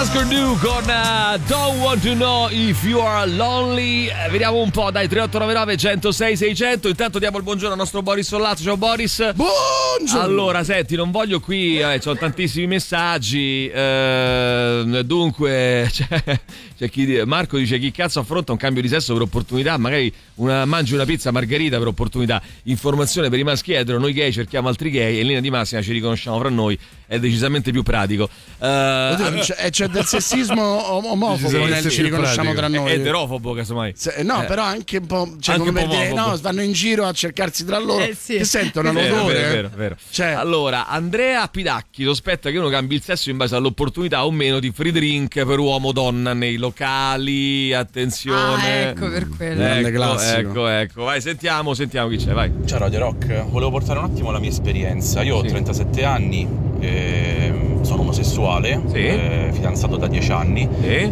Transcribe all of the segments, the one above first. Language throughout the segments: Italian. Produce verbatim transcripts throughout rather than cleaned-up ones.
Husker Du con uh, Don't Want to Know If You Are Lonely. Eh, vediamo un po', dai, tre otto nove nove uno zero sei sei zero zero. Intanto diamo il buongiorno al nostro Boris Sollazzo. Ciao Boris. Buongiorno. Allora, senti, non voglio qui, eh, ci sono tantissimi messaggi, eh, dunque c'è, c'è chi, Marco dice: chi cazzo affronta un cambio di sesso per opportunità? Magari una, mangi una pizza margherita per opportunità. Informazione per i maschi etero: noi gay cerchiamo altri gay e in linea di massima ci riconosciamo fra noi, è decisamente più pratico. Uh, Oddio, c'è, c'è del sessismo omofobo nel ci riconosciamo tra noi, è eterofobo casomai. Se, no eh. però anche un po', cioè, anche come un po' per dire, no, vanno in giro a cercarsi tra loro, eh sì. che sentono vero, l'odore. Vero, vero, vero. Cioè. Allora, Andrea Pidacchi sospetta che uno cambi il sesso in base all'opportunità o meno di free drink per uomo-donna nei locali. Attenzione. Ah, ecco per quello. Grande Ecco, classico. ecco, ecco. Vai, sentiamo, sentiamo chi c'è, vai. Ciao Radio Rock, volevo portare un attimo la mia esperienza. Io Sì. ho trentasette anni, eh, sono omosessuale, Sì. eh, fidanzato da dieci anni E?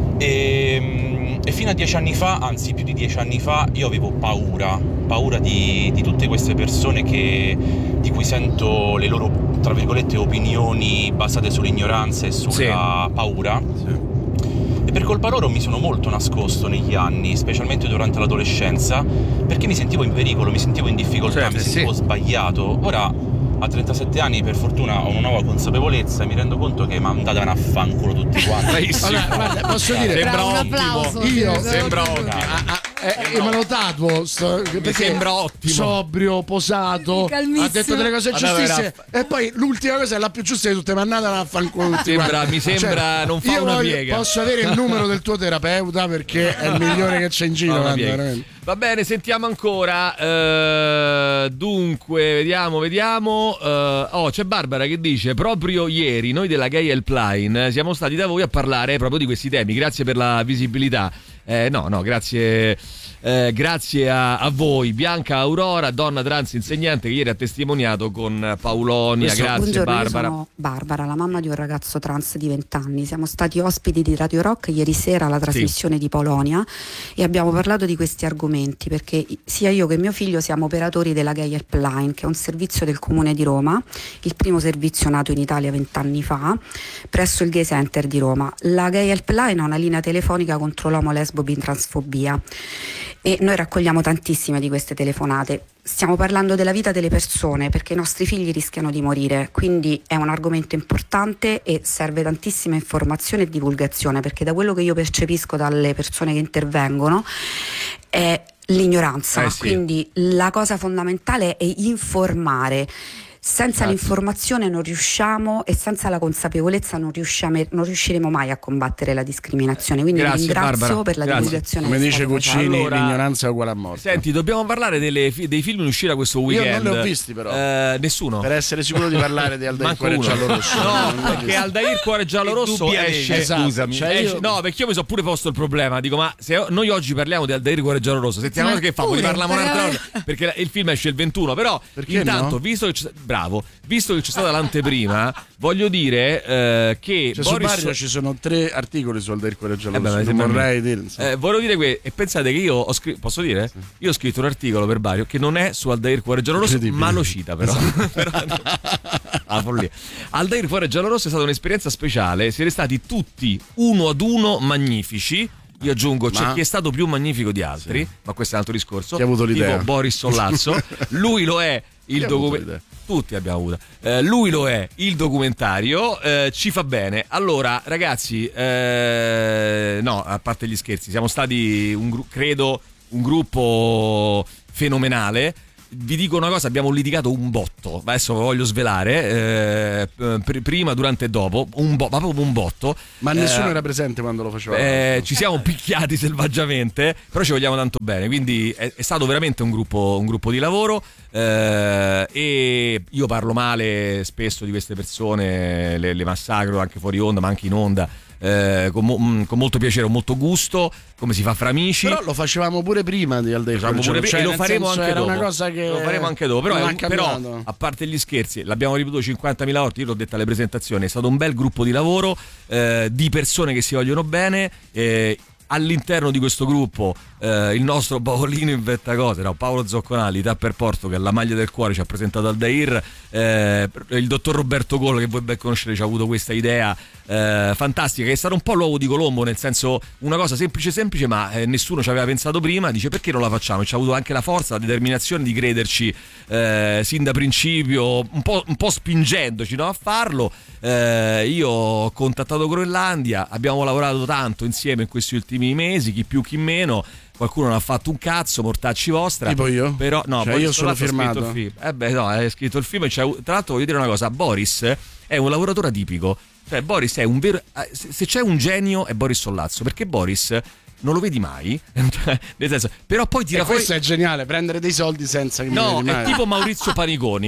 e, e fino a dieci anni fa, anzi più di dieci anni fa, io avevo paura, paura di, di tutte queste persone che, di cui sento le loro, tra virgolette, opinioni basate sull'ignoranza e sulla Sì. paura. E per colpa loro mi sono molto nascosto negli anni, specialmente durante l'adolescenza, perché mi sentivo in pericolo, mi sentivo in difficoltà, Certo, mi sentivo sì. sbagliato. Ora a trentasette anni per fortuna ho una nuova consapevolezza e mi rendo conto che mandate a fanculo tutti quanti. Bravissimo. Allora, guarda, posso dire, Sembra Bravo, un ottimo. applauso. Io- Sì, Sembra sì, sì. ottimo. ah, ah, eh, eh, me lo tatuo sto, perché sembra ottimo. sobrio, posato, Calmissimo. ha detto delle cose Allora, giustissime era- e poi l'ultima cosa è la più giusta di tutte, mandate a fanculo tutti Sembra- quanti. mi sembra non fa io una voglio- piega. Posso avere il numero del tuo terapeuta perché è il migliore che c'è in giro, No, una guarda, piega. veramente. Va bene, sentiamo ancora. eh, dunque, vediamo, vediamo. eh, oh, c'è Barbara che dice: proprio ieri noi della Gay Helpline eh, siamo stati da voi a parlare proprio di questi temi. Grazie per la visibilità. Eh, no, no, grazie. Eh, grazie a, a voi, Bianca Aurora, donna trans insegnante che ieri ha testimoniato con Paulonia. Questo- Grazie Buongiorno, Barbara. io sono Barbara, la mamma di un ragazzo trans di venti anni. Siamo stati ospiti di Radio Rock ieri sera alla trasmissione di Paulonia e abbiamo parlato di questi argomenti perché sia io che mio figlio siamo operatori della Gay Helpline, che è un servizio del Comune di Roma, il primo servizio nato in Italia vent'anni fa presso il Gay Center di Roma. La Gay Helpline è una linea telefonica contro l'omo, lesbo, bi, transfobia e noi raccogliamo tantissime di queste telefonate. Stiamo parlando della vita delle persone perché i nostri figli rischiano di morire, quindi è un argomento importante e serve tantissima informazione e divulgazione, perché da quello che io percepisco dalle persone che intervengono è l'ignoranza, Eh sì. quindi la cosa fondamentale è informare. Senza Grazie. l'informazione non riusciamo e senza la consapevolezza non, riusciamo, non riusciremo mai a combattere la discriminazione. Quindi Grazie, ringrazio Barbara. per la Grazie. divulgazione. Come che dice state facendo. Guccini, Allora- l'ignoranza è uguale a morte. Senti, dobbiamo parlare delle fi- dei film in uscita questo weekend. non li ho visti, però. Eh, nessuno. Per essere sicuro di parlare di Aldair Manco Cuore uno. Giallo Rosso. No, Non l'ho perché visto. Aldair Cuore Giallo Rosso Indubbiamente. esce. Esatto. Scusami. Cioè, esce- io- No, perché io mi sono pure posto il problema. Dico, ma se noi oggi parliamo di Aldair Cuore Giallo Rosso, settimana Ma prossima che fa? Poi pure, parliamo un'altra però- volta. Perché il film esce il ventuno. Però, Perché intanto, no? visto che c'è, bravo, visto che c'è stata l'anteprima, voglio dire eh, che Cioè, su Boris. Barrio ci sono tre articoli su Aldair Cuore Giallo Eh beh, Rosso. ma Non sembra vorrei a me. dire, insomma. Eh, volevo dire que- e pensate che io ho scritto, posso dire? Io ho scritto un articolo per Bario che non è su Aldair Cuore Giallo Rosso, Incredibile. ma lo cita però. Però- ah, follia. Aldair Cuore Giallo Rosso è stata un'esperienza speciale, siete stati tutti uno ad uno magnifici. Io aggiungo, c'è Ma- chi è stato più magnifico di altri, ma questo è un altro discorso. Chi ha avuto l'idea? Tipo Boris Sollazzo, lui lo è il Chi ha avuto documentario. l'idea? Tutti abbiamo avuto. Eh, lui lo è il documentario, eh, ci fa bene. Allora, ragazzi, eh, no, a parte gli scherzi, siamo stati un gru- credo un gruppo fenomenale. Vi dico una cosa, abbiamo litigato un botto, adesso voglio svelare, eh, pr- prima, durante e dopo, un bo- ma proprio un botto. Ma nessuno Eh, era presente quando lo facevamo. eh, ci siamo picchiati selvaggiamente, però ci vogliamo tanto bene, quindi è, è stato veramente un gruppo, un gruppo di lavoro, eh, e io parlo male spesso di queste persone, le, le massacro anche fuori onda ma anche in onda, eh, con, mo- mh, con molto piacere, con molto gusto, come si fa fra amici. Però lo facevamo pure prima di Aldair Facciamo Cuore pure Giallo, prima, cioè, e lo nel faremo senso, anche era dopo. una cosa che Lo faremo anche dopo, però, non è ha un- però cambiato. a parte gli scherzi, l'abbiamo ripetuto cinquantamila volte, io l'ho detto alle presentazioni, è stato un bel gruppo di lavoro, eh, di persone che si vogliono bene, eh, all'interno di questo gruppo eh, il nostro Paolino inventa cose, no? Paolo Zocconali, Età per Porto, che la maglia del cuore ci ha presentato Aldair, eh, il dottor Roberto Colo, che voi ben conoscete, ci ha avuto questa idea eh, fantastica, che è stato un po' l'uovo di Colombo, nel senso una cosa semplice semplice ma eh, nessuno ci aveva pensato prima, dice perché non la facciamo, ci ha avuto anche la forza, la determinazione di crederci eh, sin da principio, un po', un po' spingendoci, no, a farlo. Eh, io ho contattato Groenlandia, abbiamo lavorato tanto insieme in questi ultimi mesi, chi più chi meno. Qualcuno non ha fatto un cazzo, mortacci vostra. Tipo io? Però no, cioè poi io sono firmato. Il film. Eh beh, no, è scritto il film. Tra l'altro voglio dire una cosa, Boris è un lavoratore atipico. Cioè Boris è un vero, se c'è un genio è Boris Sollazzo, perché Boris non lo vedi mai, nel senso, però poi tira e fuori. Questo è geniale, prendere dei soldi senza che no, mi vedi mai. È tipo Maurizio Paniconi.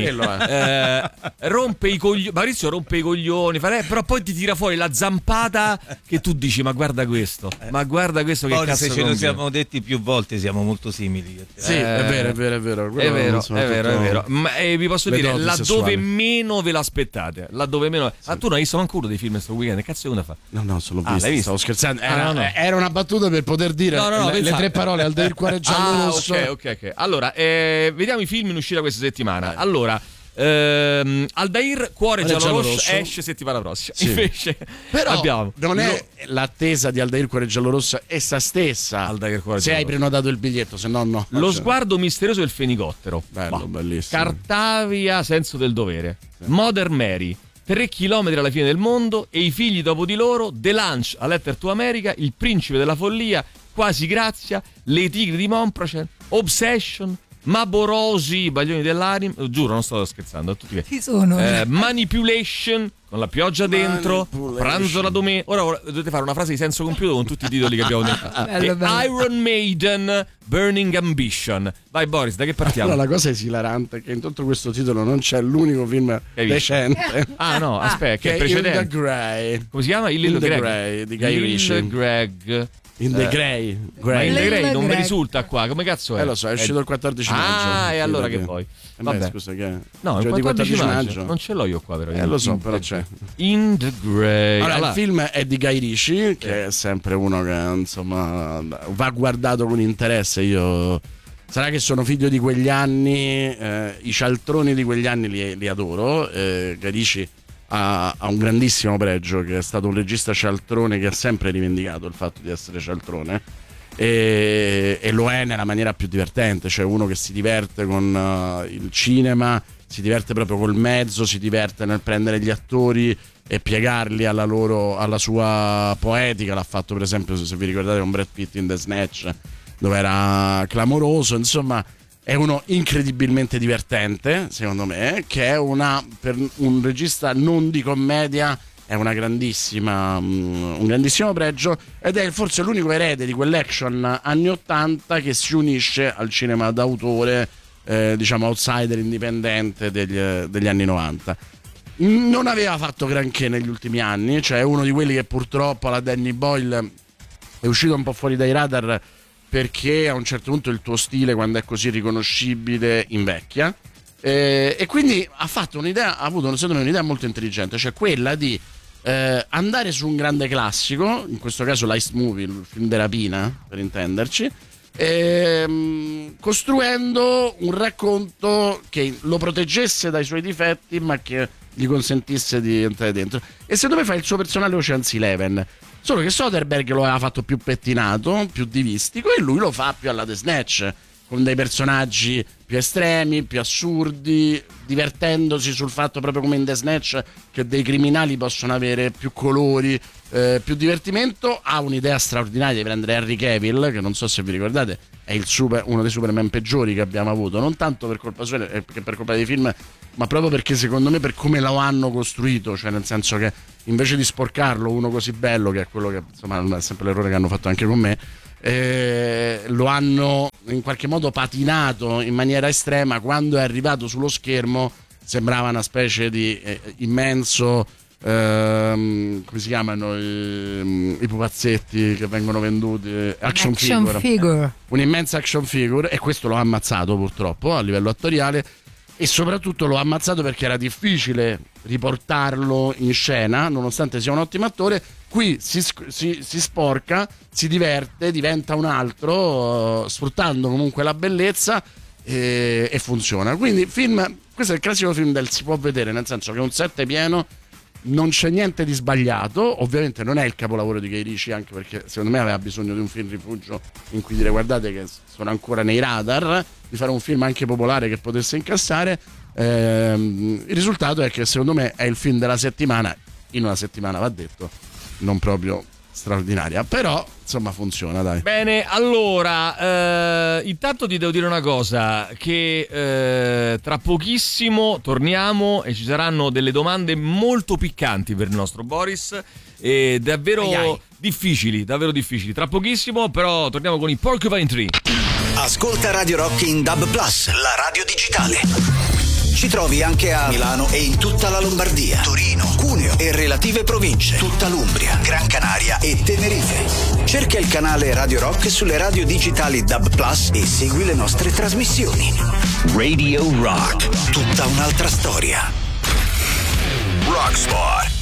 eh, rompe i coglioni. Maurizio rompe i coglioni, però poi ti tira fuori la zampata che tu dici: ma guarda questo, ma guarda questo che Poi, cazzo. Se ce lo siamo detti più volte, siamo molto simili. Sì, eh, è vero, è vero, è vero. È vero, è vero, è vero. Ma eh, vi posso dire, laddove sessuali. meno ve l'aspettate, laddove meno. Sì. Ah, tu non hai visto manco uno dei film questo weekend? Che cazzo uno fa? No, no, solo ah, visto. Visto? Stavo scherzando. Era, ah, no, no. era una battuta per poter dire no, no, no, le, le tre parole al del cuore giallo ah, rosso. Ok, ok, ok. Allora, eh, vediamo i film in uscita questa settimana. Allora, ehm, Aldair, Cuore giallo, giallo rosso, rosso esce settimana prossima. Sì. Invece però abbiamo non è l'attesa di Aldair Cuore giallo rosso essa stessa. Aldair, Cuore se hai prenotato il biglietto, se no no. Lo cioè. Sguardo misterioso del fenicottero. Bello, bah. Bellissimo. Cartavia, senso del dovere. Sì. Modern Mary. Tre chilometri alla fine del mondo e i figli dopo di loro, The Lunch, A Letter to America, Il principe della follia, Quasi Grazia, Le tigri di Montprocent, Obsession, Maborosi, I baglioni dell'anima, giuro non sto scherzando, tutti chi sono? Eh, Manipulation, con la pioggia dentro, Pranzo la domenica. Ora, ora dovete fare una frase di senso compiuto con tutti i titoli che abbiamo detto. bello, bello. Iron Maiden, Burning Ambition. Vai Boris, da che partiamo? Allora, la cosa esilarante è che in tutto questo titolo non c'è l'unico film decente. Ah no, aspetta, che, che è precedente. In the Grey. Come si chiama? Il In the Greg. Grey di Guy Ritchie. Il Greg. In the eh. Grey, Ma in the Grey non Greg. mi risulta qua, come cazzo è? Eh lo so, è uscito il quattordici maggio. Ah, e allora che poi? poi? Eh Vabbè. beh, scusa che è? No, il cioè, quattordici maggio non ce l'ho io qua però. Eh lo so, però c'è. In the Grey. Allora, allora, il film è di Guy Ritchie, che è sempre uno che insomma va guardato con interesse. Io sarà che sono figlio di quegli anni, eh, i cialtroni di quegli anni li, li adoro. Eh, Guy Ritchie ha, ha un grandissimo pregio, che è stato un regista cialtrone che ha sempre rivendicato il fatto di essere cialtrone. E, e lo è nella maniera più divertente, cioè uno che si diverte con uh, il cinema, si diverte proprio col mezzo, si diverte nel prendere gli attori e piegarli alla loro, alla sua poetica. L'ha fatto per esempio, se vi ricordate, con Brad Pitt in The Snatch, dove era clamoroso. Insomma, è uno incredibilmente divertente, secondo me, che è una, per un regista non di commedia, è una grandissima, um, un grandissimo pregio, ed è forse l'unico erede di quell'action anni ottanta che si unisce al cinema d'autore, eh, diciamo outsider indipendente degli, degli anni novanta. Non aveva fatto granché negli ultimi anni, cioè è uno di quelli che purtroppo alla Danny Boyle è uscito un po' fuori dai radar, perché a un certo punto il tuo stile, quando è così riconoscibile, invecchia. Eh, e quindi ha fatto un'idea, ha avuto secondo me un'idea molto intelligente, cioè quella di eh, andare su un grande classico, in questo caso l'Heist Movie, il film di rapina per intenderci, ehm, costruendo un racconto che lo proteggesse dai suoi difetti ma che gli consentisse di entrare dentro. E secondo me fa il suo personale Ocean's Eleven, solo che Soderbergh lo aveva fatto più pettinato, più divistico, e lui lo fa più alla The Snatch, con dei personaggi più estremi, più assurdi, divertendosi sul fatto, proprio come in The Snatch, che dei criminali possono avere più colori, eh, più divertimento. Ha un'idea straordinaria di prendere Henry Cavill, che non so se vi ricordate è il super, uno dei Superman peggiori che abbiamo avuto, non tanto per colpa sua che per colpa dei film, ma proprio perché secondo me per come lo hanno costruito, cioè nel senso che invece di sporcarlo uno così bello, che è quello che insomma è sempre l'errore che hanno fatto anche con me, Eh, lo hanno in qualche modo patinato in maniera estrema. Quando è arrivato sullo schermo sembrava una specie di eh, immenso ehm, come si chiamano i, i pupazzetti che vengono venduti, action, action figure, figure. un'immensa action figure, e questo lo ha ammazzato purtroppo a livello attoriale, e soprattutto lo ha ammazzato perché era difficile riportarlo in scena, nonostante sia un ottimo attore, Qui si, si, si sporca, si diverte, diventa un altro, uh, sfruttando comunque la bellezza e, e funziona. Quindi film, questo è il classico film del si può vedere, nel senso che è un set pieno, non c'è niente di sbagliato, ovviamente non è il capolavoro di Guy Ritchie, anche perché secondo me aveva bisogno di un film rifugio in cui dire guardate che sono ancora nei radar, di fare un film anche popolare che potesse incassare. Ehm, il risultato è che secondo me è il film della settimana, in una settimana va detto, non proprio straordinaria, però insomma funziona, dai. Bene, allora eh, intanto ti devo dire una cosa, che eh, tra pochissimo torniamo e ci saranno delle domande molto piccanti per il nostro Boris e davvero ai ai. difficili, davvero difficili. Tra pochissimo però torniamo con i Porcupine Tree. Ascolta Radio Rock in D A B plus, la radio digitale. Ci trovi anche a Milano e in tutta la Lombardia, Torino, Cuneo e relative province, tutta l'Umbria, Gran Canaria e Tenerife. Cerca il canale Radio Rock sulle radio digitali D A B plus e segui le nostre trasmissioni. Radio Rock, tutta un'altra storia. Rockspot.